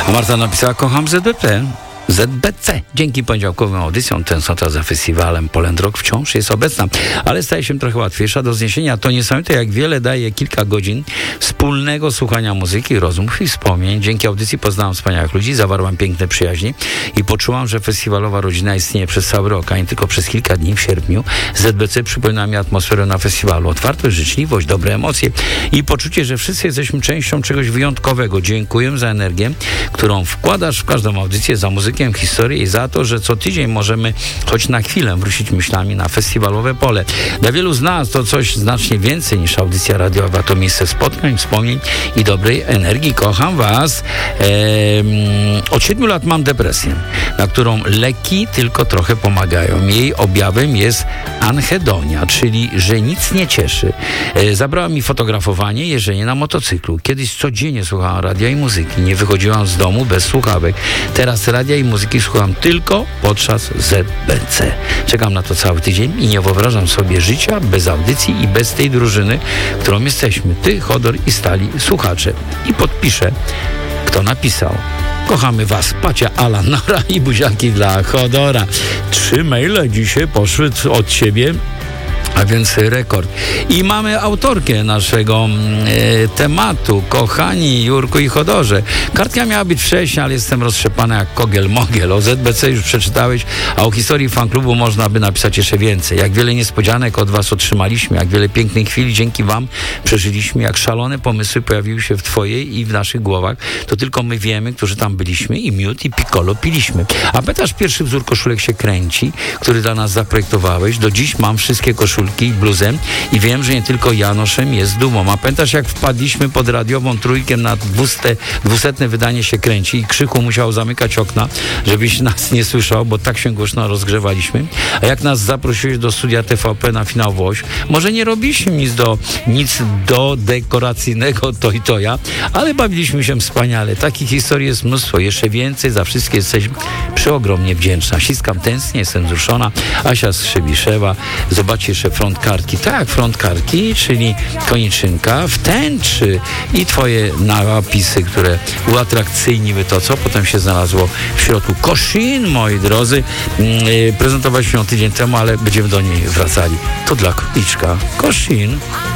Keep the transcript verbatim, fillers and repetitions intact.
A Marta napisała: kocham Z B P. Z B C. Dzięki poniedziałkowym audycjom tęsknota za festiwalem Poland Rock wciąż jest obecna, ale staje się trochę łatwiejsza do zniesienia. To niesamowite, jak wiele daje kilka godzin wspólnego słuchania muzyki, rozmów i wspomnień. Dzięki audycji poznałam wspaniałych ludzi, zawarłam piękne przyjaźnie i poczułam, że festiwalowa rodzina istnieje przez cały rok, a nie tylko przez kilka dni w sierpniu. Z B C przypomina mi atmosferę na festiwalu. Otwartość, życzliwość, dobre emocje i poczucie, że wszyscy jesteśmy częścią czegoś wyjątkowego. Dziękuję za energię, którą wkładasz w każdą audycję, za muzykę, historię i za to, że co tydzień możemy choć na chwilę wrócić myślami na festiwalowe pole. Dla wielu z nas to coś znacznie więcej niż audycja radiowa. To miejsce spotkań, wspomnień i dobrej energii. Kocham was. Eee, od siedmiu lat mam depresję, na którą leki tylko trochę pomagają. Jej objawem jest anhedonia, czyli że nic nie cieszy. Eee, zabrała mi fotografowanie, jeżdżenie na motocyklu. Kiedyś codziennie słuchałam radia i muzyki. Nie wychodziłam z domu bez słuchawek. Teraz radia i muzyki słucham tylko podczas Z B C. Czekam na to cały tydzień i nie wyobrażam sobie życia bez audycji i bez tej drużyny, którą jesteśmy. Ty, Chodor i stali słuchacze. I podpiszę, kto napisał. Kochamy was, Pacia, Alan, Nora i buziaki dla Chodora. Trzy maile dzisiaj poszły od ciebie, a więc rekord. I mamy autorkę naszego e, tematu. Kochani Jurku i Chodorze. Kartka miała być wcześniej, ale jestem roztrzepana jak kogiel-mogiel. O Z B C już przeczytałeś, a o historii fanklubu można by napisać jeszcze więcej. Jak wiele niespodzianek od was otrzymaliśmy, jak wiele pięknych chwil dzięki wam przeżyliśmy, jak szalone pomysły pojawiły się w twojej i w naszych głowach. To tylko my wiemy, którzy tam byliśmy i miód i piccolo piliśmy. A pamiętasz, pierwszy wzór koszulek się kręci, który dla nas zaprojektowałeś? Do dziś mam wszystkie koszulki i bluzem i wiem, że nie tylko Janoszem jest dumą. A pamiętasz, jak wpadliśmy pod radiową trójkę na dwuste, dwusetne wydanie się kręci i Krzychu musiał zamykać okna, żebyś nas nie słyszał, bo tak się głośno rozgrzewaliśmy. A jak nas zaprosiłeś do studia T V P na finał Woś, może nie robiliśmy nic do, nic do dekoracyjnego to i to ja, ale bawiliśmy się wspaniale. Takich historii jest mnóstwo, jeszcze więcej, za wszystkie jesteś przeogromnie wdzięczna. Ściskam tęsknię, jestem wzruszona. Asia Strzebiszewa, zobaczcie jeszcze front kartki. Tak, front kartki, czyli koniczynka w tęczy i twoje napisy, które uatrakcyjniły to, co potem się znalazło w środku. Koszin, moi drodzy, yy, prezentowaliśmy ją tydzień temu, ale będziemy do niej wracali. To dla króliczka. Koszin.